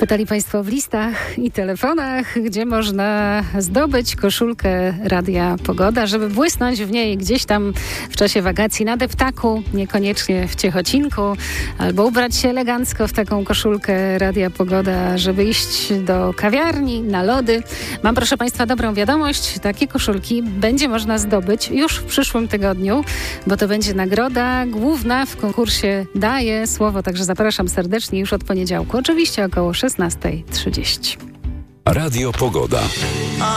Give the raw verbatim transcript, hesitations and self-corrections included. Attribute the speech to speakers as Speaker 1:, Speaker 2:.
Speaker 1: Pytali Państwo w listach i telefonach, gdzie można zdobyć koszulkę Radia Pogoda, żeby błysnąć w niej gdzieś tam w czasie wakacji na deptaku, niekoniecznie w Ciechocinku, albo ubrać się elegancko w taką koszulkę Radia Pogoda, żeby iść do kawiarni, na lody. Mam, proszę Państwa, dobrą wiadomość. Takie koszulki będzie można zdobyć już w przyszłym tygodniu, bo to będzie nagroda główna w konkursie Daję Słowo, także zapraszam serdecznie już od poniedziałku, oczywiście około szesnasta trzydzieści.
Speaker 2: Radio Pogoda.